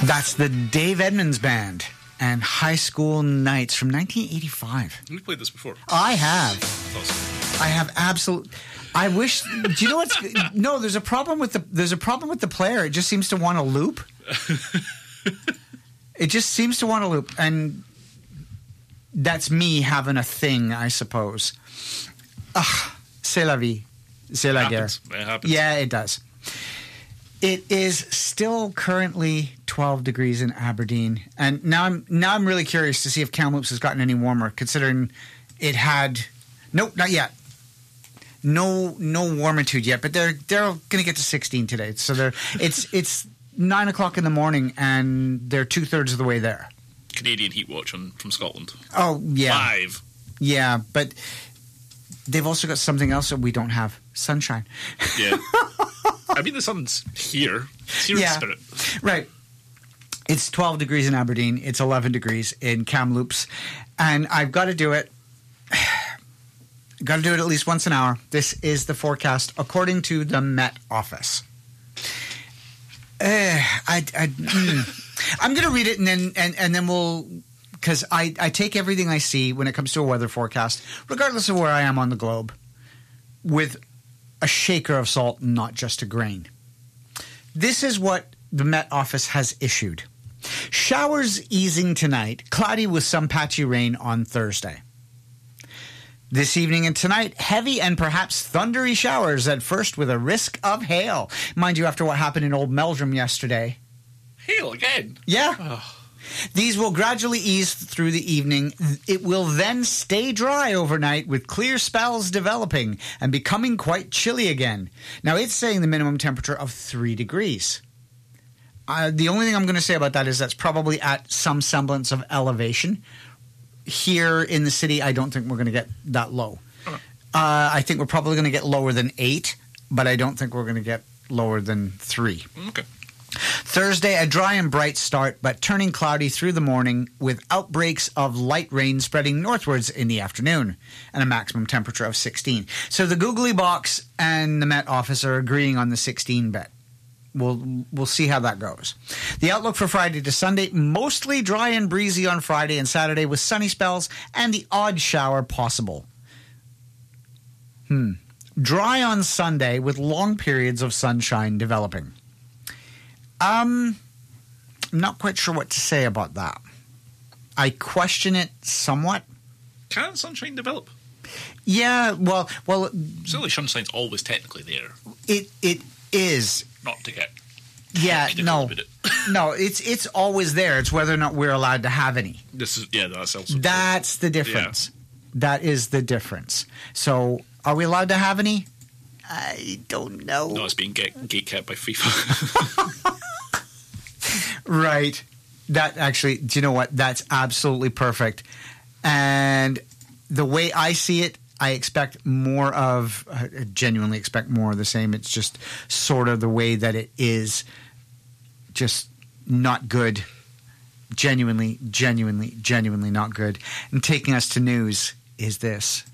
That's the Dave Edmunds Band and High School Nights from 1985. We've played this before. I have. Awesome. I have absolute. I wish. Do you know what's? No, there's a problem with the player. It just seems to want to loop. It just seems to want to loop, and that's me having a thing, I suppose. C'est la vie, c'est la guerre. It happens. Yeah, it does. It is still currently 12 degrees in Aberdeen, and now I'm really curious to see if Kamloops has gotten any warmer, considering it had. Nope, not yet. No warmitude yet, but they're going to get to 16 today. So it's 9 o'clock in the morning, and they're 2/3 of the way there. Canadian Heat Watch from Scotland. Oh yeah, 5. Yeah, but they've also got something else that we don't have: sunshine. Yeah, I mean the sun's here. It's here in spirit. Right. It's 12 degrees in Aberdeen. It's 11 degrees in Kamloops, and I've got to do it. Got to do it at least once an hour. This is the forecast according to the Met Office. I'm going to read it and then we'll, because I take everything I see when it comes to a weather forecast, regardless of where I am on the globe, with a shaker of salt and not just a grain. This is what the Met Office has issued. Showers easing tonight, cloudy with some patchy rain on Thursday. This evening and tonight, heavy and perhaps thundery showers at first with a risk of hail. Mind you, after what happened in Old Meldrum yesterday. Hail again? Yeah. Oh. These will gradually ease through the evening. It will then stay dry overnight with clear spells developing and becoming quite chilly again. Now, it's saying the minimum temperature of 3 degrees. The only thing I'm going to say about that is that's probably at some semblance of elevation. Here in the city, I don't think we're going to get that low. I think we're probably going to get lower than 8, but I don't think we're going to get lower than 3. Okay. Thursday, a dry and bright start, but turning cloudy through the morning with outbreaks of light rain spreading northwards in the afternoon and a maximum temperature of 16. So the Googly Box and the Met Office are agreeing on the 16 bet. We'll see how that goes. The outlook for Friday to Sunday, mostly dry and breezy on Friday and Saturday with sunny spells and the odd shower possible. Dry on Sunday with long periods of sunshine developing. I'm not quite sure what to say about that. I question it somewhat. Can sunshine develop? Yeah, well, Silly sunshine's always technically there. It is. Not to get no, it's always there. It's whether or not we're allowed to have any. That's the difference. Yeah. That is the difference. So, are we allowed to have any? I don't know. No, it's being gate-kept by FIFA. Right. That actually, do you know what? That's absolutely perfect. And the way I see it, I genuinely expect more of the same. It's just sort of the way that it is just not good. Genuinely not good. And taking us to news is this.